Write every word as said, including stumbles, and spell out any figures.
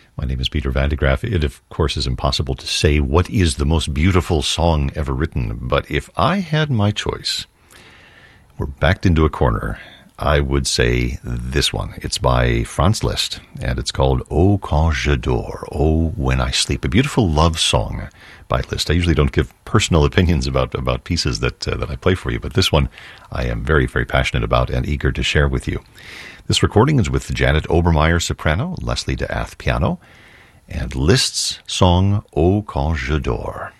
My name is Peter Van de Graaff. It, of course, is impossible to say what is the most beautiful song ever written, but if I had my choice, we're backed into a corner, I would say this one. It's by Franz Liszt, and it's called Oh Quand je dors, Oh When I Sleep, a beautiful love song by Liszt. I usually don't give personal opinions about, about pieces that, uh, that I play for you, but this one I am very, very passionate about and eager to share with you. This recording is with Janet Obermeyer, soprano, Leslie de Ath, piano, and Liszt's song, Oh Quand je dors.